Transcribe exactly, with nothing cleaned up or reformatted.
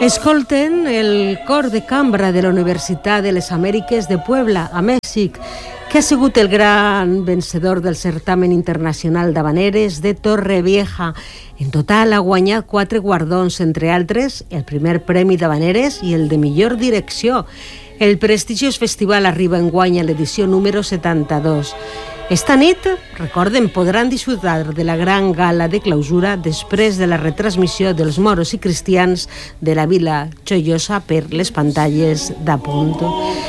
Escolten el cor de cambra de la Universitat de les Amèriques de Puebla, a Mèxic, que ha sigut el gran vencedor del certamen internacional d'habaneres de Torrevieja. En total ha guanyat quatre guardons, entre altres el primer premi d'habaneres i el de millor direcció. El prestigiós festival arriba enguany a l'edició número setanta-dos. Esta nit, recorden, podran disfrutar de la gran gala de clausura després de la retransmissió dels moros i cristians de la Vila Joiosa per les pantalles d'Apunt.